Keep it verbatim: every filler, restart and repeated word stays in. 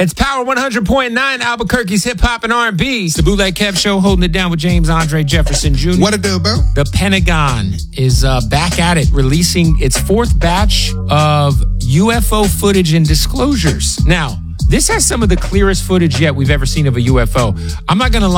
It's Power one hundred point nine, Albuquerque's hip hop and R and B. It's the Bootleg Kev Show, holding it down with James Andre Jefferson Junior What it do, Bill? The Pentagon is uh, back at it, releasing its fourth batch of U F O footage and disclosures. Now, this has some of the clearest footage yet we've ever seen of a U F O. I'm not going to lie.